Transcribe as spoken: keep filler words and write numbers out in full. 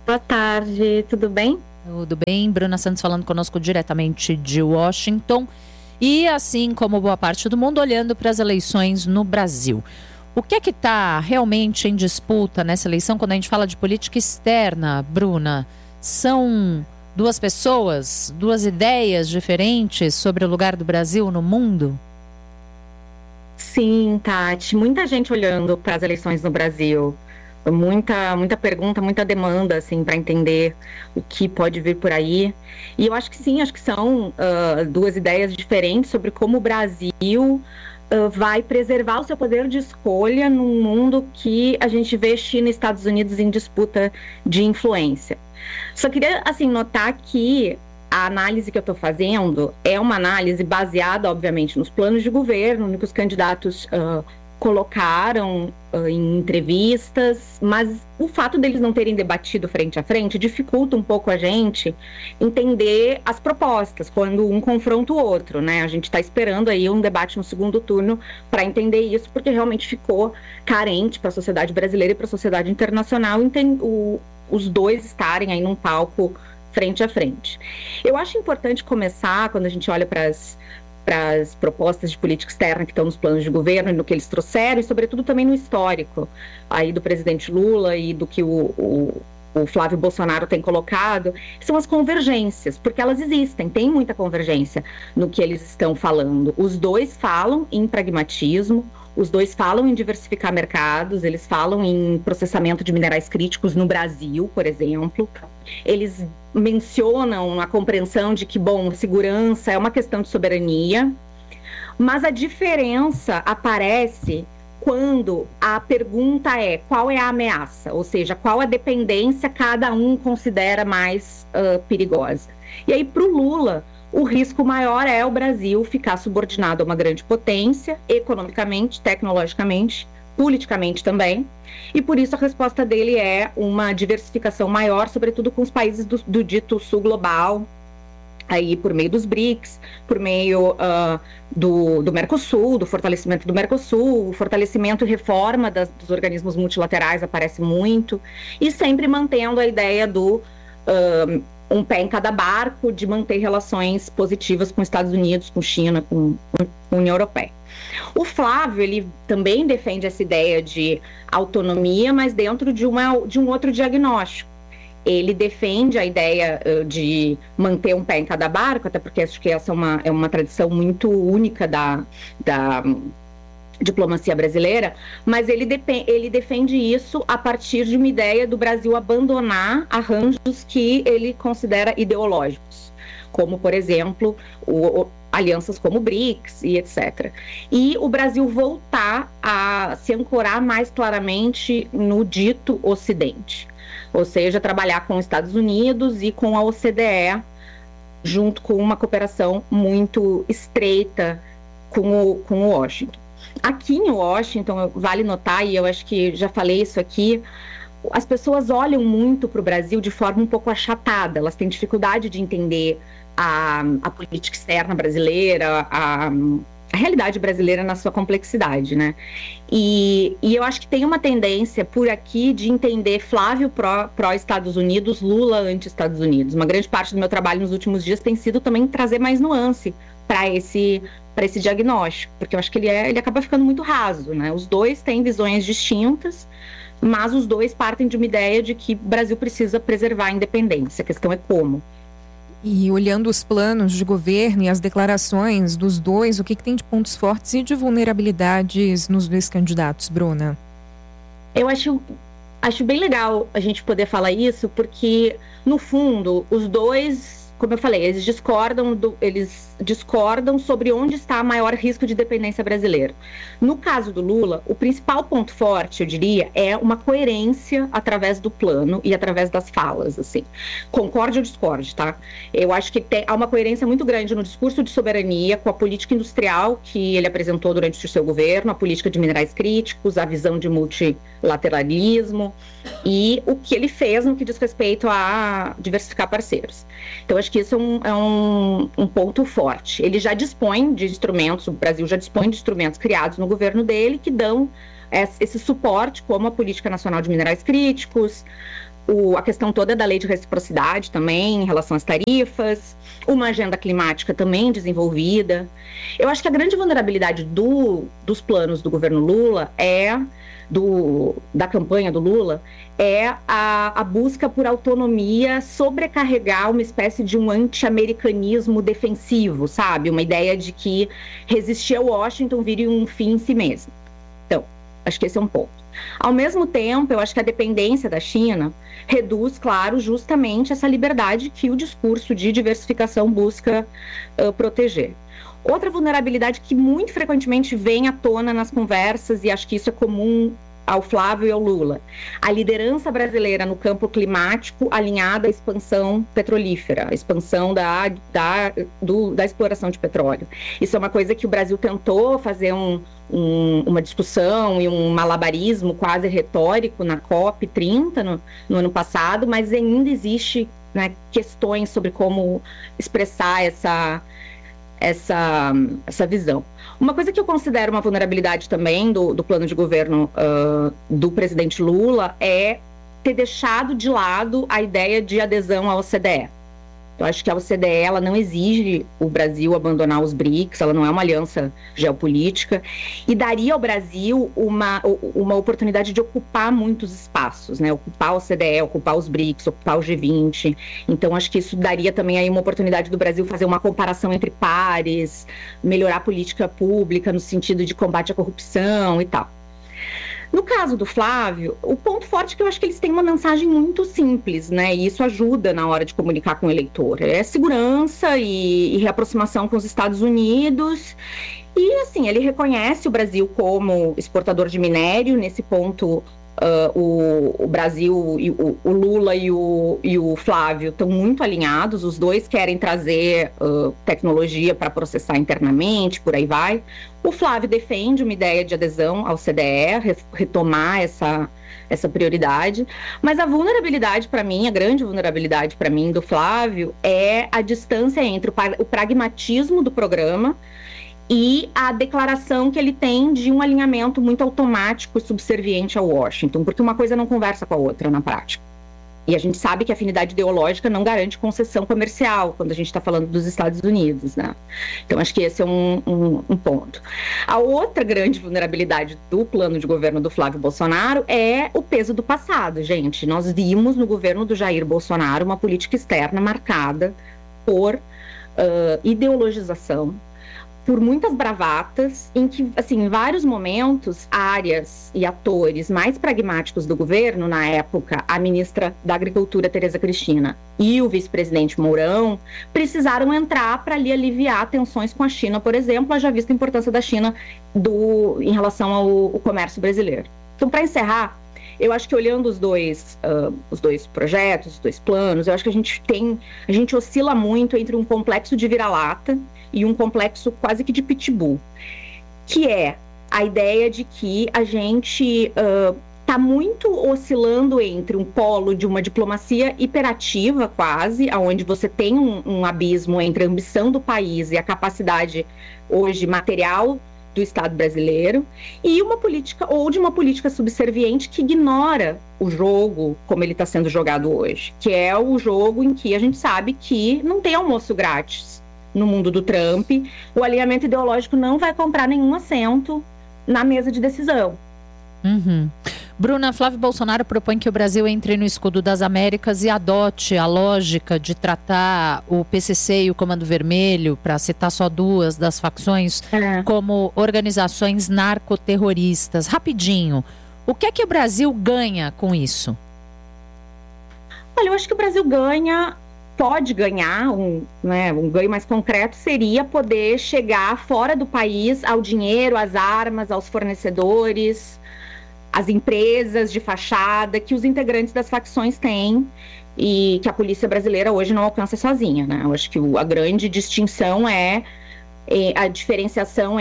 Boa tarde, tudo bem? Tudo bem, Bruna Santos falando conosco diretamente de Washington. E assim como boa parte do mundo, olhando para as eleições no Brasil. O que é que está realmente em disputa nessa eleição quando a gente fala de política externa, Bruna? São duas pessoas, duas ideias diferentes sobre o lugar do Brasil no mundo? Sim, Tati, muita gente olhando para as eleições no Brasil. Muita, muita pergunta, muita demanda, assim, para entender o que pode vir por aí. E eu acho que sim, acho que são uh, duas ideias diferentes sobre como o Brasil uh, vai preservar o seu poder de escolha num mundo que a gente vê China e Estados Unidos em disputa de influência. Só queria, assim, notar que a análise que eu estou fazendo é uma análise baseada, obviamente, nos planos de governo, que os candidatos uh, colocaram uh, em entrevistas, mas o fato deles não terem debatido frente a frente dificulta um pouco a gente entender as propostas, quando um confronta o outro, né? A gente está esperando aí um debate no segundo turno para entender isso, porque realmente ficou carente para a sociedade brasileira e para a sociedade internacional o, os dois estarem aí num palco frente a frente. Eu acho importante começar, quando a gente olha para as para as propostas de política externa que estão nos planos de governo e no que eles trouxeram, e sobretudo também no histórico aí do presidente Lula e do que o, o, o Flávio Bolsonaro tem colocado, são as convergências, porque elas existem, tem muita convergência no que eles estão falando. Os dois falam em pragmatismo, os dois falam em diversificar mercados, eles falam em processamento de minerais críticos no Brasil, por exemplo. Eles mencionam a compreensão de que, bom, segurança é uma questão de soberania, mas a diferença aparece quando a pergunta é qual é a ameaça, ou seja, qual a dependência cada um considera mais uh, perigosa. E aí, para o Lula, o risco maior é o Brasil ficar subordinado a uma grande potência, economicamente, tecnologicamente, politicamente também, e por isso a resposta dele é uma diversificação maior, sobretudo com os países do, do dito sul global, aí por meio dos BRICS, por meio uh, do, do Mercosul, do fortalecimento do Mercosul, o fortalecimento e reforma das, dos organismos multilaterais aparece muito, e sempre mantendo a ideia do uh, um pé em cada barco, de manter relações positivas com os Estados Unidos, com China, com, com a União Europeia. O Flávio, ele também defende essa ideia de autonomia, mas dentro de, uma, de um outro diagnóstico. Ele defende a ideia uh, de manter um pé em cada barco, até porque acho que essa é uma, é uma tradição muito única da, da diplomacia brasileira, mas ele, dep- ele defende isso a partir de uma ideia do Brasil abandonar arranjos que ele considera ideológicos, como, por exemplo, o, o, alianças como o BRICS e etcétera. E o Brasil voltar a se ancorar mais claramente no dito Ocidente, ou seja, trabalhar com os Estados Unidos e com a O C D E, junto com uma cooperação muito estreita com o, com o Washington. Aqui em Washington, vale notar, e eu acho que já falei isso aqui, as pessoas olham muito para o Brasil de forma um pouco achatada, elas têm dificuldade de entender a, a política externa brasileira, a, a realidade brasileira na sua complexidade, né? E, e eu acho que tem uma tendência por aqui de entender Flávio pró, pró-Estados Unidos, Lula anti-Estados Unidos. Uma grande parte do meu trabalho nos últimos dias tem sido também trazer mais nuance para esse para esse diagnóstico, porque eu acho que ele, é, ele acaba ficando muito raso, né? Os dois têm visões distintas, mas os dois partem de uma ideia de que o Brasil precisa preservar a independência. A questão é como. E olhando os planos de governo e as declarações dos dois, o que, que tem de pontos fortes e de vulnerabilidades nos dois candidatos, Bruna? Eu acho, acho bem legal a gente poder falar isso, porque, no fundo, os dois, como eu falei, eles discordam, do, eles discordam sobre onde está o maior risco de dependência brasileiro. No caso do Lula, o principal ponto forte, eu diria, é uma coerência através do plano e através das falas, assim. Concorde ou discorde, tá? Eu acho que tem, há uma coerência muito grande no discurso de soberania com a política industrial que ele apresentou durante o seu governo, a política de minerais críticos, a visão de multilateralismo e o que ele fez no que diz respeito a diversificar parceiros. Então, acho que isso é um, é um, um ponto forte. Ele já dispõe de instrumentos, o Brasil já dispõe de instrumentos criados no governo dele que dão esse suporte, como a Política Nacional de Minerais Críticos, o, a questão toda da lei de reciprocidade também, em relação às tarifas, uma agenda climática também desenvolvida. Eu acho que a grande vulnerabilidade do, dos planos do governo Lula é, do, da campanha do Lula, é a, a busca por autonomia, sobrecarregar uma espécie de um anti-americanismo defensivo, sabe? Uma ideia de que resistir a Washington vire um fim em si mesmo. Então, acho que esse é um ponto. Ao mesmo tempo, eu acho que a dependência da China reduz, claro, justamente essa liberdade que o discurso de diversificação busca uh, proteger. Outra vulnerabilidade que muito frequentemente vem à tona nas conversas, e acho que isso é comum ao Flávio e ao Lula, a liderança brasileira no campo climático alinhada à expansão petrolífera, a expansão da, da, do, da exploração de petróleo. Isso é uma coisa que o Brasil tentou fazer um, um, uma discussão e um malabarismo quase retórico na COP trinta no, no ano passado, mas ainda existe, né, questões sobre como expressar essa, essa, essa visão. Uma coisa que eu considero uma vulnerabilidade também do, do plano de governo uh, do presidente Lula é ter deixado de lado a ideia de adesão à O C D E. Eu acho que a O C D E ela não exige o Brasil abandonar os BRICS, ela não é uma aliança geopolítica, e daria ao Brasil uma, uma oportunidade de ocupar muitos espaços, né? Ocupar a O C D E, ocupar os BRICS, ocupar o G vinte. Então, acho que isso daria também aí uma oportunidade do Brasil fazer uma comparação entre pares, melhorar a política pública no sentido de combate à corrupção e tal. No caso do Flávio, o ponto forte é que eu acho que eles têm uma mensagem muito simples, né? E isso ajuda na hora de comunicar com o eleitor. É segurança e, e reaproximação com os Estados Unidos. E, assim, ele reconhece o Brasil como exportador de minério. Nesse ponto, uh, o, o Brasil, e o, o Lula e o, e o Flávio estão muito alinhados. Os dois querem trazer uh, tecnologia para processar internamente, por aí vai. O Flávio defende uma ideia de adesão ao C D E, retomar essa, essa prioridade, mas a vulnerabilidade para mim, a grande vulnerabilidade para mim do Flávio é a distância entre o, o pragmatismo do programa e a declaração que ele tem de um alinhamento muito automático e subserviente ao Washington, porque uma coisa não conversa com a outra na prática. E a gente sabe que a afinidade ideológica não garante concessão comercial quando a gente está falando dos Estados Unidos, né? Então, acho que esse é um, um, um ponto. A outra grande vulnerabilidade do plano de governo do Flávio Bolsonaro é o peso do passado, gente. Nós vimos no governo do Jair Bolsonaro uma política externa marcada por uh, ideologização, por muitas bravatas, em que, assim, em vários momentos, áreas e atores mais pragmáticos do governo, na época, a ministra da Agricultura, Tereza Cristina, e o vice-presidente Mourão, precisaram entrar para ali aliviar tensões com a China, por exemplo, haja vista a importância da China do, em relação ao, ao comércio brasileiro. Então, para encerrar, eu acho que olhando os dois, uh, os dois projetos, os dois planos, eu acho que a gente tem, a gente oscila muito entre um complexo de vira-lata e um complexo quase que de pitbull, que é a ideia de que a gente está uh, muito oscilando entre um polo de uma diplomacia hiperativa quase, onde você tem um, um abismo entre a ambição do país e a capacidade hoje material do Estado brasileiro, e uma política, ou de uma política subserviente que ignora o jogo como ele está sendo jogado hoje, que é o jogo em que a gente sabe que não tem almoço grátis no mundo do Trump, o alinhamento ideológico não vai comprar nenhum assento na mesa de decisão. Uhum. Bruna, Flávio Bolsonaro propõe que o Brasil entre no escudo das Américas e adote a lógica de tratar o P C C e o Comando Vermelho, para citar só duas das facções, é. como organizações narcoterroristas. Rapidinho, o que é que o Brasil ganha com isso? Olha, eu acho que o Brasil ganha, pode ganhar, um, né, um ganho mais concreto seria poder chegar fora do país ao dinheiro, às armas, aos fornecedores, as empresas de fachada que os integrantes das facções têm e que a polícia brasileira hoje não alcança sozinha, né? Eu acho que a grande distinção é, é a diferenciação